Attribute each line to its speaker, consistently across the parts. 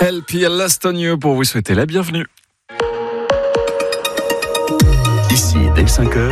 Speaker 1: LP Last on You pour vous souhaiter la bienvenue.
Speaker 2: Ici, dès 5h,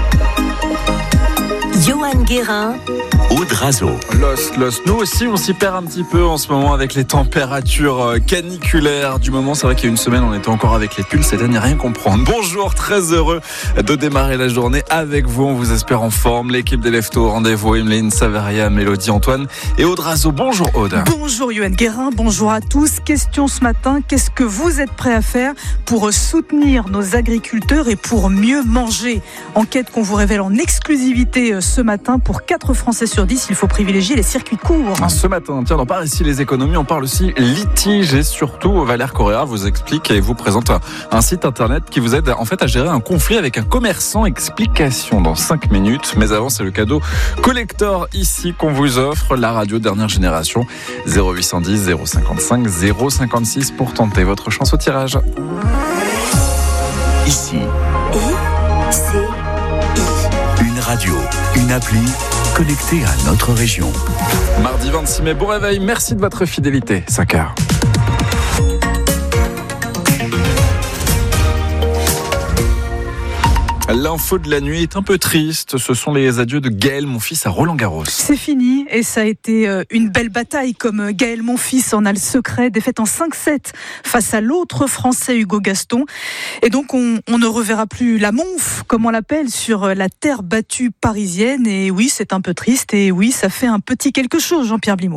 Speaker 3: Johan Guérin,
Speaker 2: Aude Razo.
Speaker 1: Lost. Nous aussi, on s'y perd un petit peu en ce moment avec les températures caniculaires du moment. C'est vrai qu'il y a une semaine, on était encore avec les pulls. Cette année, rien comprendre. Bonjour, très heureux de démarrer la journée avec vous. On vous espère en forme. L'équipe des Leftos, rendez-vous. Emeline, Savaria, Mélodie, Antoine et Aude Razo. Bonjour Aude.
Speaker 4: Bonjour Johan Guérin, bonjour à tous. Question ce matin, qu'est-ce que vous êtes prêts à faire pour soutenir nos agriculteurs et pour mieux manger? Enquête qu'on vous révèle en exclusivité ce matin. Pour 4 Français sur 10, il faut privilégier les circuits courts.
Speaker 1: Ce matin, tiens, dans Par ici les économies, on parle aussi litige et surtout Valère Correa vous explique et vous présente un site internet qui vous aide en fait à gérer un conflit avec un commerçant. Explication dans 5 minutes. Mais avant, c'est le cadeau collector ici qu'on vous offre, la radio dernière génération. 0810 055 056 pour tenter votre chance au tirage.
Speaker 2: Ici, une radio, une appli connectée à notre région.
Speaker 1: Mardi 26 mai, bon réveil, merci de votre fidélité. 5h. L'info de la nuit est un peu triste. Ce sont les adieux de Gaël Monfils à Roland-Garros.
Speaker 4: C'est fini et ça a été une belle bataille comme Gaël Monfils en a le secret. Défaite en 5-7 face à l'autre Français Hugo Gaston. Et donc on ne reverra plus la Monf, comme on l'appelle, sur la terre battue parisienne. Et oui, c'est un peu triste et oui, ça fait un petit quelque chose, Jean-Pierre Blimaud.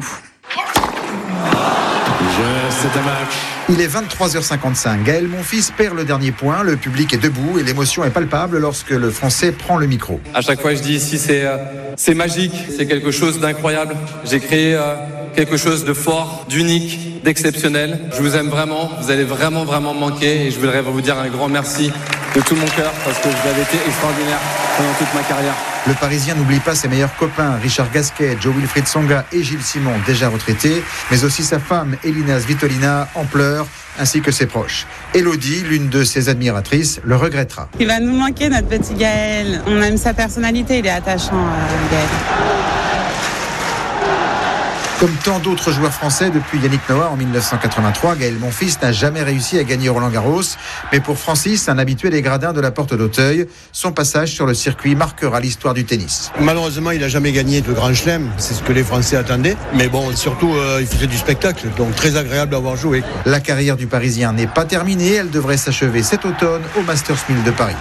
Speaker 5: Il est 23h55. Gaël Monfils perd le dernier point. Le public est debout et l'émotion est palpable lorsque le Français prend le micro.
Speaker 6: À chaque fois, je dis ici, c'est magique. C'est quelque chose d'incroyable. J'ai créé quelque chose de fort, d'unique, d'exceptionnel. Je vous aime vraiment. Vous allez vraiment me manquer. Et je voudrais vous dire un grand merci de tout mon cœur parce que vous avez été extraordinaire pendant toute ma carrière.
Speaker 5: Le Parisien n'oublie pas ses meilleurs copains, Richard Gasquet, Joe-Wilfried Tsonga et Gilles Simon, déjà retraités, mais aussi sa femme, Elina Svitolina, en pleurs, ainsi que ses proches. Élodie, l'une de ses admiratrices, le regrettera.
Speaker 7: Il va nous manquer, notre petit Gaël. On aime sa personnalité, il est attachant, Gaël.
Speaker 5: Comme tant d'autres joueurs français depuis Yannick Noah en 1983, Gaël Monfils n'a jamais réussi à gagner Roland-Garros. Mais pour Francis, un habitué des gradins de la Porte d'Auteuil, son passage sur le circuit marquera l'histoire du tennis.
Speaker 8: Malheureusement, il n'a jamais gagné de Grand Chelem, c'est ce que les Français attendaient. Mais bon, surtout, il faisait du spectacle, donc très agréable d'avoir joué.
Speaker 5: La carrière du Parisien n'est pas terminée, elle devrait s'achever cet automne au Masters 1000 de Paris.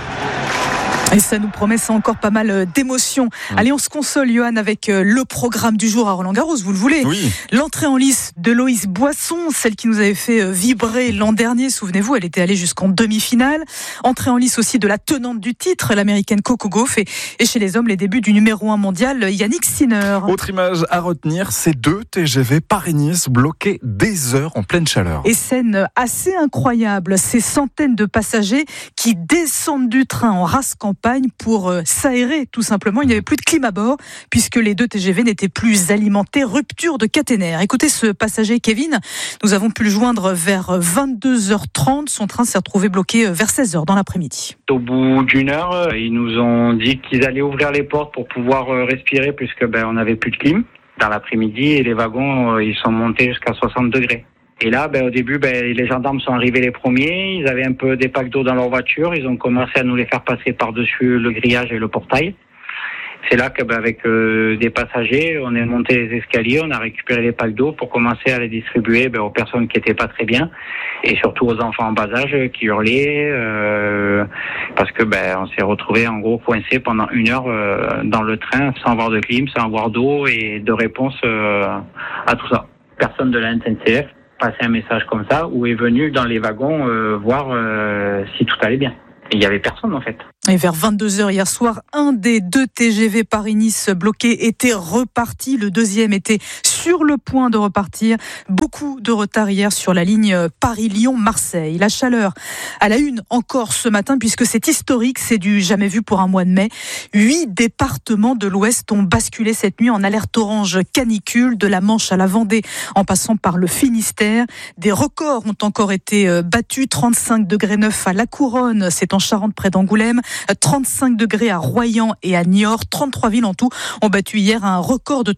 Speaker 4: Et ça nous promet encore pas mal d'émotions. Allez, on se console, Johan, avec le programme du jour à Roland-Garros, vous le voulez.
Speaker 1: Oui.
Speaker 4: L'entrée en lice de Loïs Boisson, celle qui nous avait fait vibrer l'an dernier, souvenez-vous, elle était allée jusqu'en demi-finale. Entrée en lice aussi de la tenante du titre, l'américaine Coco Gauff. Et chez les hommes, les débuts du numéro 1 mondial, Yannick Sinner.
Speaker 1: Autre image à retenir, ces 2 TGV Paris-Nice bloqués des heures en pleine chaleur.
Speaker 4: Et scène assez incroyable, ces centaines de passagers qui descendent du train en race campagne pour s'aérer tout simplement. Il n'y avait plus de clim à bord puisque les 2 TGV n'étaient plus alimentés. Rupture de caténaire. Écoutez ce passager Kevin, nous avons pu le joindre vers 22h30. Son train s'est retrouvé bloqué vers 16h dans l'après-midi.
Speaker 9: Au bout d'une heure, ils nous ont dit qu'ils allaient ouvrir les portes pour pouvoir respirer puisque on n'avait plus de clim dans l'après-midi et les wagons ils sont montés jusqu'à 60 degrés. Et là, au début, les gendarmes sont arrivés les premiers. Ils avaient un peu des packs d'eau dans leur voiture. Ils ont commencé à nous les faire passer par-dessus le grillage et le portail. C'est là qu'avec des passagers, on est monté les escaliers, on a récupéré les packs d'eau pour commencer à les distribuer aux personnes qui étaient pas très bien et surtout aux enfants en bas âge qui hurlaient parce que on s'est retrouvés en gros coincés pendant 1 heure dans le train sans avoir de clim, sans avoir d'eau et de réponse à tout ça. Personne de la SNCF passer un message comme ça ou est venu dans les wagons voir si tout allait bien. Et il n'y avait personne en fait.
Speaker 4: Et vers 22h hier soir, un des 2 TGV Paris-Nice bloqués était reparti. Le deuxième était sur le point de repartir. Beaucoup de retard hier sur la ligne Paris-Lyon-Marseille. La chaleur à la une encore ce matin puisque c'est historique, c'est du jamais vu pour un mois de mai. 8 départements de l'Ouest ont basculé cette nuit en alerte orange canicule, de la Manche à la Vendée en passant par le Finistère. Des records ont encore été battus. 35 degrés 9 à La Couronne, c'est en Charente près d'Angoulême. 35 degrés à Royan et à Niort. 33 villes en tout ont battu hier un record de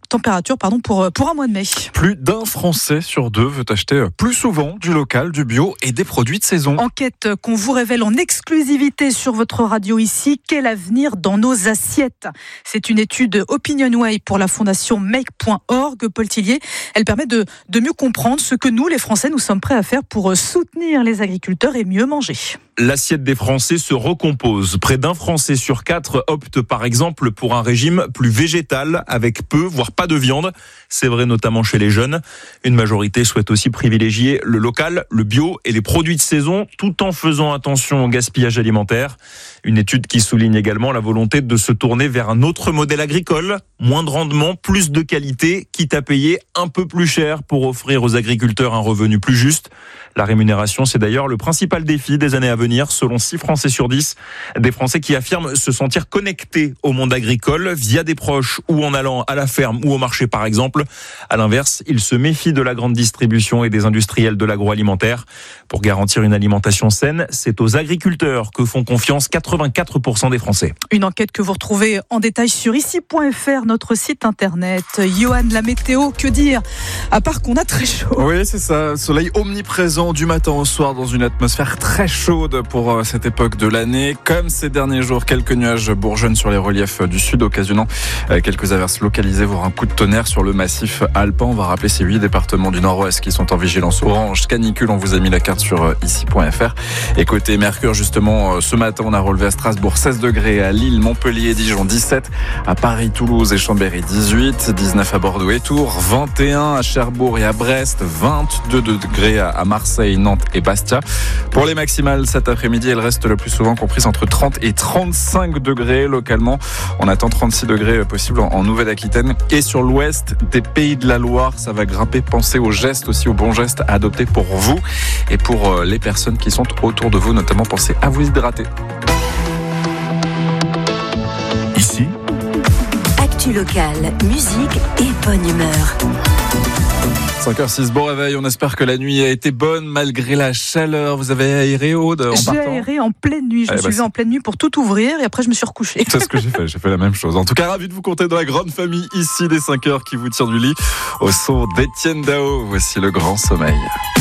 Speaker 4: température pour un mois de mai.
Speaker 1: Plus d'un Français sur deux veut acheter plus souvent du local, du bio et des produits de saison.
Speaker 4: Enquête qu'on vous révèle en exclusivité sur votre radio ici. Quel avenir dans nos assiettes ? C'est une étude OpinionWay pour la fondation Make.org. Paul Tillier, elle permet de mieux comprendre ce que nous, les Français, nous sommes prêts à faire pour soutenir les agriculteurs et mieux manger.
Speaker 3: L'assiette des Français se recompose. Près d'un Français sur 4 opte par exemple pour un régime plus végétal avec peu, voire pas de viande. C'est vrai notamment chez les jeunes. Une majorité souhaite aussi privilégier le local, le bio et les produits de saison tout en faisant attention au gaspillage alimentaire. Une étude qui souligne également la volonté de se tourner vers un autre modèle agricole. Moins de rendement, plus de qualité, quitte à payer un peu plus cher pour offrir aux agriculteurs un revenu plus juste. La rémunération, c'est d'ailleurs le principal défi des années à venir, selon 6 Français sur 10. Des Français qui affirment se sentir connectés au monde agricole via des proches ou en allant à la ferme ou au marché par exemple. À l'inverse, ils se méfient de la grande distribution et des industriels de l'agroalimentaire. Pour garantir une alimentation saine, c'est aux agriculteurs que font confiance 84% des Français.
Speaker 4: Une enquête que vous retrouvez en détail sur ici.fr, notre site internet. Johan, la météo, que dire ? À part qu'on a très chaud.
Speaker 1: Oui, c'est ça. Soleil omniprésent du matin au soir dans une atmosphère très chaude pour cette époque de l'année. Comme ces derniers jours, quelques nuages bourgeonnent sur les reliefs du sud, occasionnant quelques averses localisées, voire un coup de tonnerre sur le massif alpin. On va rappeler ces 8 départements du nord-ouest qui sont en vigilance orange canicule. On vous a mis la carte sur ici.fr. Et côté Mercure, justement, ce matin, on a relevé à Strasbourg 16 degrés, à Lille, Montpellier, Dijon 17, à Paris, Toulouse et Chambéry 18, 19 à Bordeaux et Tours, 21 à Cherbourg et à Brest, 22 degrés à Marseille, Nantes et Bastia. Pour les maximales cet après-midi, elles restent le plus souvent comprises entre 30 et 35 degrés localement. On attend 36 degrés possibles en Nouvelle-Aquitaine et sur l'ouest des Pays de la Loire. Ça va grimper. Pensez aux gestes aussi, aux bons gestes à adopter pour vous et pour les personnes qui sont autour de vous. Notamment, pensez à vous hydrater.
Speaker 2: Ici,
Speaker 10: actu locale, musique et bonne humeur.
Speaker 1: 5h06, bon réveil, on espère que la nuit a été bonne malgré la chaleur. Vous avez aéré, Aude, en partant ?
Speaker 4: J'ai aéré en pleine nuit, je me suis levée en pleine nuit pour tout ouvrir et après je me suis recouchée.
Speaker 1: C'est ce que j'ai fait la même chose. En tout cas, ravi de vous compter dans la grande famille ici des 5h qui vous tire du lit au son d'Étienne Dao. Voici le grand sommeil.